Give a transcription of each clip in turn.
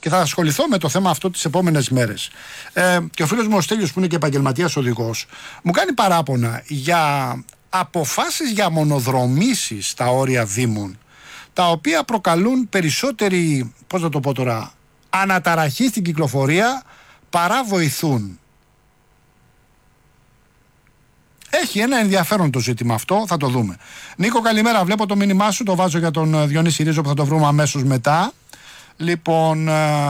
και θα ασχοληθώ με το θέμα αυτό τις επόμενες μέρες. Και ο φίλος μου ο Στέλιος, που είναι και επαγγελματίας οδηγός, μου κάνει παράπονα για αποφάσεις για μονοδρομήσεις στα όρια δήμων, τα οποία προκαλούν περισσότερη, πώς να το πω τώρα, αναταραχή στην κυκλοφορία παρά βοηθούν. Έχει ένα ενδιαφέρον το ζήτημα αυτό, θα το δούμε. Νίκο, καλημέρα. Βλέπω το μήνυμά σου, το βάζω για τον Διονύση Ρίζο που θα το βρούμε αμέσως μετά. Λοιπόν,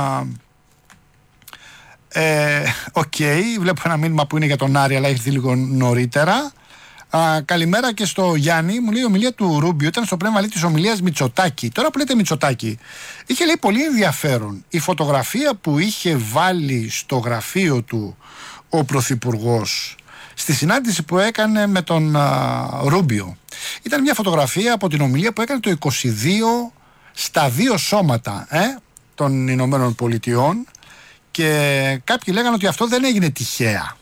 βλέπω ένα μήνυμα που είναι για τον Άρη, αλλά έχει έρθει λίγο νωρίτερα. Καλημέρα και στο Γιάννη. Μου λέει η ομιλία του Ρούμπιο ήταν στο πνεύμα της ομιλίας Μητσοτάκη. Τώρα που λέτε Μητσοτάκη, είχε λέει πολύ ενδιαφέρον η φωτογραφία που είχε βάλει στο γραφείο του ο Πρωθυπουργός στη συνάντηση που έκανε με τον Ρούμπιο. Ήταν μια φωτογραφία από την ομιλία που έκανε το 22 στα δύο σώματα των Ηνωμένων Πολιτειών, και κάποιοι λέγανε ότι αυτό δεν έγινε τυχαία.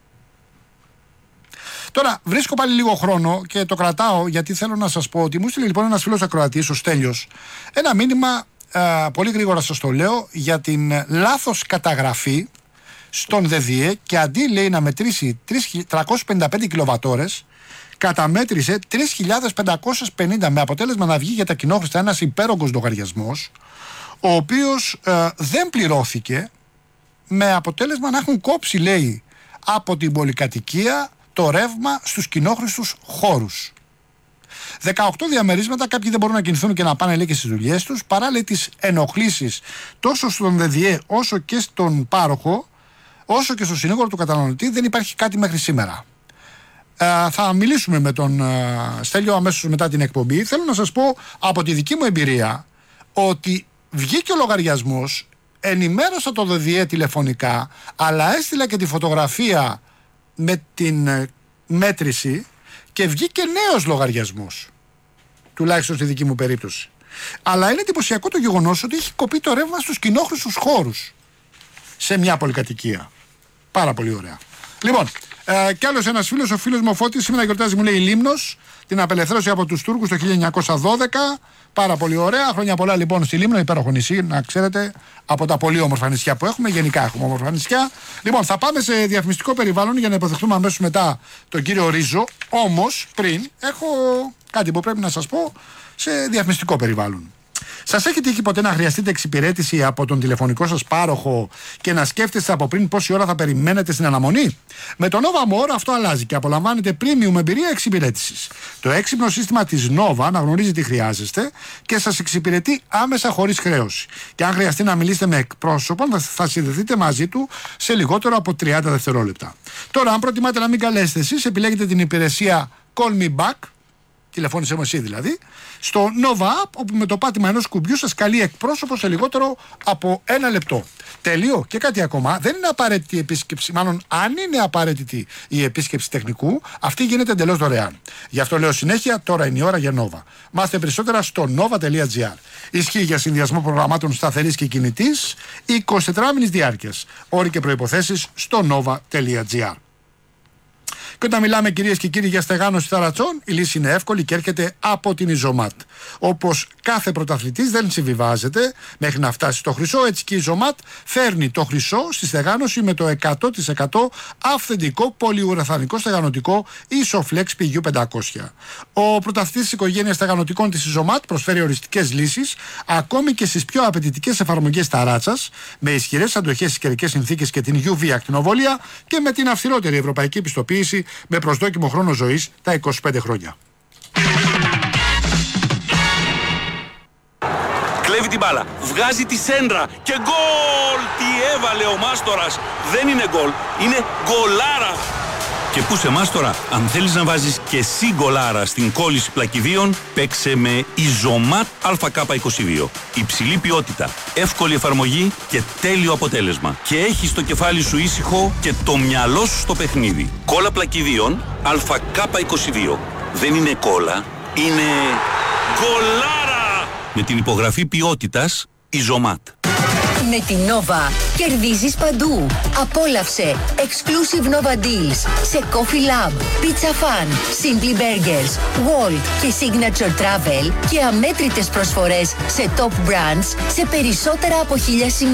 Τώρα βρίσκω πάλι λίγο χρόνο και το κρατάω, γιατί θέλω να σας πω ότι μου στείλε λοιπόν ένας φίλος ακροατής, ο Στέλιος, ένα μήνυμα, πολύ γρήγορα σας το λέω, για την λάθος καταγραφή στον ΔΔΕ, και αντί λέει να μετρήσει 355 κιλοβατόρες, καταμέτρησε 3.550, με αποτέλεσμα να βγει για τα κοινόχρηστα ένας υπέρογκος λογαριασμός, ο οποίος δεν πληρώθηκε, με αποτέλεσμα να έχουν κόψει, λέει, από την πολυκατοικία το ρεύμα στους κοινόχρηστους χώρους. 18 διαμερίσματα, κάποιοι δεν μπορούν να κινηθούν και να πάνε, λέει, και στις δουλειές τους, παρά, λέει, τις ενοχλήσεις τόσο στον ΔΔΕ όσο και στον πάροχο, όσο και στο συνήγορο του καταναλωτή. Δεν υπάρχει κάτι μέχρι σήμερα. Θα μιλήσουμε με τον Στέλιο αμέσως μετά την εκπομπή. Θέλω να σας πω από τη δική μου εμπειρία ότι βγήκε ο λογαριασμός, ενημέρωσα το ΔΔΕ τηλεφωνικά, αλλά έστειλα και τη φωτογραφία με την μέτρηση και βγήκε νέος λογαριασμός, τουλάχιστον στη δική μου περίπτωση. Αλλά είναι εντυπωσιακό το γεγονός ότι έχει κοπεί το ρεύμα στους κοινόχρηστους χώρους σε μια πολυκατοικία. Πάρα πολύ ωραία. Λοιπόν, κι άλλος ένας φίλος, ο φίλος μου ο Φώτης, σήμερα γιορτάζει, μου λέει, η Λίμνος, την απελευθέρωση από τους Τούρκους το 1912. Πάρα πολύ ωραία. Χρόνια πολλά λοιπόν στη Λίμνο, υπέροχο νησί, να ξέρετε, από τα πολύ όμορφα νησιά που έχουμε. Γενικά έχουμε όμορφα νησιά. Λοιπόν, θα πάμε σε διαφημιστικό περιβάλλον για να υποδεχτούμε αμέσως μετά τον κύριο Ρίζο. Όμως, πριν, έχω κάτι που πρέπει να σας πω σε διαφημιστικό περιβάλλον. Σας έχει τύχει ποτέ να χρειαστείτε εξυπηρέτηση από τον τηλεφωνικό σας πάροχο και να σκέφτεστε από πριν πόση ώρα θα περιμένετε στην αναμονή? Με το Nova More αυτό αλλάζει και απολαμβάνετε premium εμπειρία εξυπηρέτησης. Το έξυπνο σύστημα της Nova αναγνωρίζει τι χρειάζεστε και σας εξυπηρετεί άμεσα χωρίς χρέωση. Και αν χρειαστεί να μιλήσετε με εκπρόσωπο, θα συνδεθείτε μαζί του σε λιγότερο από 30 δευτερόλεπτα. Τώρα, αν προτιμάτε να μην καλέσετε εσείς, επιλέγετε την υπηρεσία Call Me Back. Τηλεφώνησε μου εσύ δηλαδή, στο Nova App, όπου με το πάτημα ενός κουμπιού σας καλεί εκπρόσωπο σε λιγότερο από 1 λεπτό. Τέλειο. Και κάτι ακόμα, δεν είναι απαραίτητη η επίσκεψη, μάλλον αν είναι απαραίτητη η επίσκεψη τεχνικού, αυτή γίνεται εντελώς δωρεάν. Γι' αυτό λέω συνέχεια, τώρα είναι η ώρα για Nova. Μάθετε περισσότερα στο nova.gr. Ισχύει για συνδυασμό προγραμμάτων σταθερής και κινητής, 24μηνης διάρκειας. Όροι και προϋποθέσεις στο nova.gr. Και όταν μιλάμε, κυρίες και κύριοι, για στεγάνωση ταρατσών, η λύση είναι εύκολη και έρχεται από την Ιζωμάτ. Όπως κάθε πρωταθλητής δεν συμβιβάζεται μέχρι να φτάσει στο χρυσό, έτσι και η Ιζωμάτ φέρνει το χρυσό στη στεγάνωση με το 100% αυθεντικό πολυουραθανικό στεγανοτικό Isoflex PU500. Ο πρωταθλητής της οικογένειας στεγανοτικών της Ιζωμάτ προσφέρει οριστικές λύσεις ακόμη και στις πιο απαιτητικές εφαρμογές ταράτσας, με ισχυρές αντοχές στις καιρικές συνθήκες και την UV ακτινοβολία και με την αυστηρότερη ευρωπαϊκή πιστοποίηση, με προσδόκιμο χρόνο ζωής τα 25 χρόνια. Κλέβει την μπάλα, βγάζει τη σέντρα και γκολ! Τι έβαλε ο Μάστορας! Δεν είναι γκολ, είναι γκολάρα! Και πού σε Μάστορα, αν θέλεις να βάζεις και εσύ γκολάρα στην κόλληση πλακιδίων, παίξε με Ιζωμάτ ΑΚ22. Υψηλή ποιότητα, εύκολη εφαρμογή και τέλειο αποτέλεσμα. Και έχεις το κεφάλι σου ήσυχο και το μυαλό σου στο παιχνίδι. Κόλλα πλακιδίων ΑΚ22. Δεν είναι κόλλα, είναι γκολάρα! Με την υπογραφή ποιότητας Ιζωμάτ. Με την Nova κερδίζεις παντού. Απόλαυσε exclusive Nova Deals σε Coffee Lab, Pizza Fan, Simply Burgers, Walt και Signature Travel και αμέτρητες προσφορές σε top brands σε περισσότερα από 1000 σημεία.